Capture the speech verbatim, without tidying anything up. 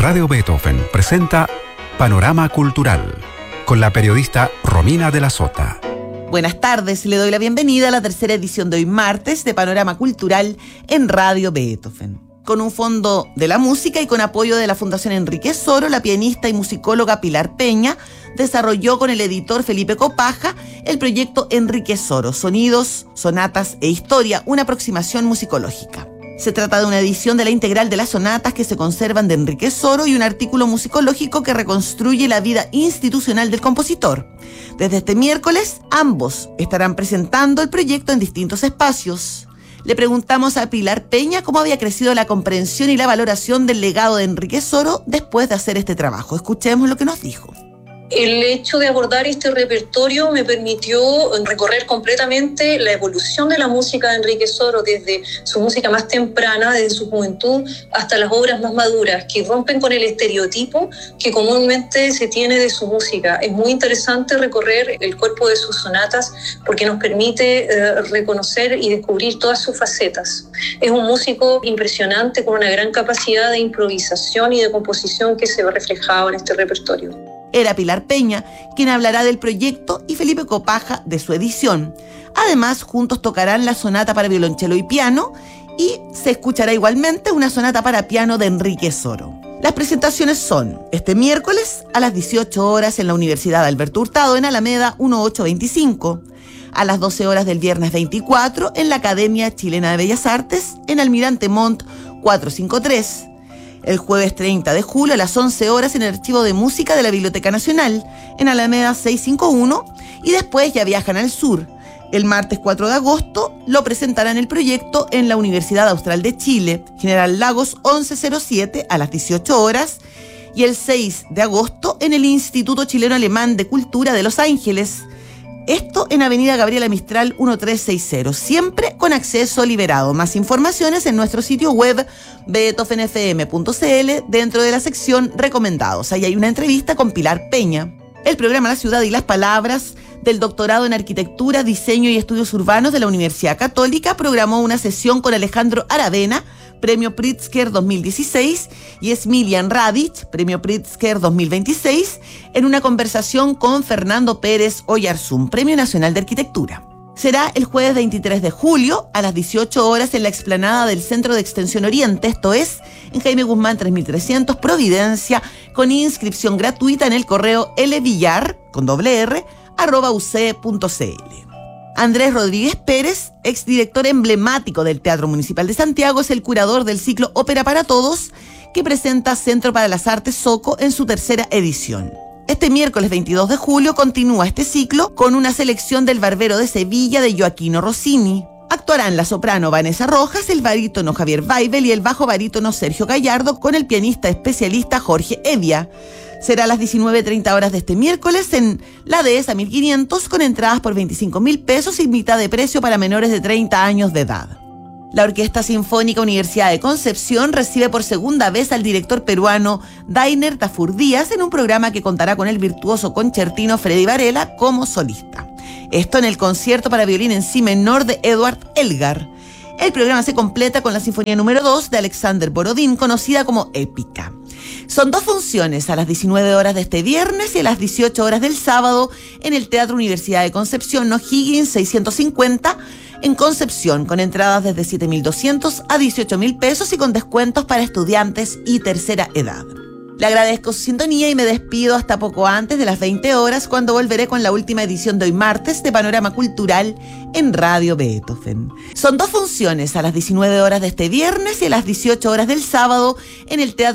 Radio Beethoven presenta Panorama Cultural con la periodista Romina de la Sota. Buenas tardes, le doy la bienvenida a la tercera edición de hoy martes de Panorama Cultural en Radio Beethoven. Con un fondo de la música y con apoyo de la Fundación Enrique Soro, la pianista y musicóloga Pilar Peña desarrolló con el editor Felipe Copaja el proyecto Enrique Soro, Sonidos, Sonatas e Historia, una aproximación musicológica. Se trata de una edición de la integral de las sonatas que se conservan de Enrique Soro y un artículo musicológico que reconstruye la vida institucional del compositor. Desde este miércoles, ambos estarán presentando el proyecto en distintos espacios. Le preguntamos a Pilar Peña cómo había crecido la comprensión y la valoración del legado de Enrique Soro después de hacer este trabajo. Escuchemos lo que nos dijo. El hecho de abordar este repertorio me permitió recorrer completamente la evolución de la música de Enrique Soro, desde su música más temprana, desde su juventud, hasta las obras más maduras, que rompen con el estereotipo que comúnmente se tiene de su música. Es muy interesante recorrer el cuerpo de sus sonatas porque nos permite eh, reconocer y descubrir todas sus facetas. Es un músico impresionante con una gran capacidad de improvisación y de composición que se ve reflejado en este repertorio. Era Pilar Peña quien hablará del proyecto y Felipe Copaja de su edición. Además, juntos tocarán la sonata para violonchelo y piano y se escuchará igualmente una sonata para piano de Enrique Soro. Las presentaciones son este miércoles a las dieciocho horas en la Universidad Alberto Hurtado en Alameda dieciocho veinticinco, a las doce horas del viernes veinticuatro en la Academia Chilena de Bellas Artes en Almirante Montt cuatrocientos cincuenta y tres, el jueves treinta de julio a las once horas en el Archivo de Música de la Biblioteca Nacional, en Alameda seiscientos cincuenta y uno, y después ya viajan al sur. El martes cuatro de agosto lo presentarán el proyecto en la Universidad Austral de Chile, General Lagos once cero siete a las dieciocho horas, y el seis de agosto en el Instituto Chileno Alemán de Cultura de Los Ángeles. Esto en Avenida Gabriela Mistral trece sesenta, siempre con acceso liberado. Más informaciones en nuestro sitio web beethoven f m punto c l dentro de la sección Recomendados. Ahí hay una entrevista con Pilar Peña. El programa La Ciudad y las Palabras del Doctorado en Arquitectura, Diseño y Estudios Urbanos de la Universidad Católica programó una sesión con Alejandro Aravena, Premio Pritzker dos mil dieciséis, y Smiljan Radic, Premio Pritzker dos mil veintiséis, en una conversación con Fernando Pérez Oyarzún, Premio Nacional de Arquitectura. Será el jueves veintitrés de julio a las dieciocho horas en la explanada del Centro de Extensión Oriente, esto es, en Jaime Guzmán tres mil trescientos, Providencia, con inscripción gratuita en el correo lvillar, con doble r, arroba uc punto cl. Andrés Rodríguez Pérez, exdirector emblemático del Teatro Municipal de Santiago, es el curador del ciclo Ópera para Todos, que presenta Centro para las Artes Soco en su tercera edición. Este miércoles veintidós de julio continúa este ciclo con una selección del Barbero de Sevilla de Gioacchino Rossini. Actuarán la soprano Vanessa Rojas, el barítono Javier Weibel y el bajo barítono Sergio Gallardo con el pianista especialista Jorge Evia. Será a las diecinueve treinta horas de este miércoles en la Dehesa mil quinientos con entradas por veinticinco mil pesos y mitad de precio para menores de treinta años de edad. La Orquesta Sinfónica Universidad de Concepción recibe por segunda vez al director peruano Dainer Tafur Díaz en un programa que contará con el virtuoso concertino Freddy Varela como solista. Esto en el concierto para violín en si menor de Edward Elgar. El programa se completa con la Sinfonía número dos de Alexander Borodín, conocida como Épica. Son dos funciones, a las diecinueve horas de este viernes y a las dieciocho horas del sábado en el Teatro Universidad de Concepción, O'Higgins seiscientos cincuenta, en Concepción, con entradas desde siete mil doscientos a dieciocho mil pesos y con descuentos para estudiantes y tercera edad. Le agradezco su sintonía y me despido hasta poco antes de las veinte horas, cuando volveré con la última edición de hoy martes de Panorama Cultural en Radio Beethoven. Son dos funciones, a las diecinueve horas de este viernes y a las dieciocho horas del sábado en el Teatro